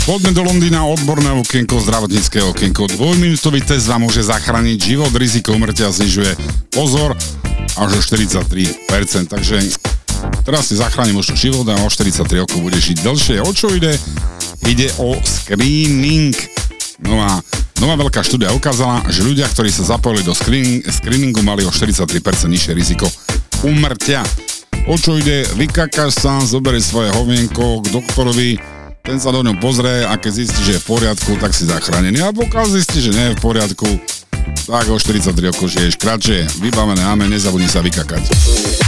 Poďme do Londýna, odborné okienko, zdravotnícke okienko. 2-minútový test vám môže zachrániť život, riziko úmrtia znižuje, pozor, až o 43%. Takže teraz si zachráni možno život a o 43 rokov budeš žiť dlhšie. O čo ide? Ide o screening. Nová veľká štúdia ukázala, že ľudia, ktorí sa zapojili do screeningu, mali o 43% nižšie riziko úmrtia. O čo ide? Vykakáš sa, zoberieš svoje hovienko k doktorovi, ten sa do ňom pozrie a keď zistí, že je v poriadku, tak si zachránený. A pokiaľ zistí, že nie je v poriadku, tak o 43 rokov žiješ kratšie. Vybavené, amen, nezabudni sa vykakať.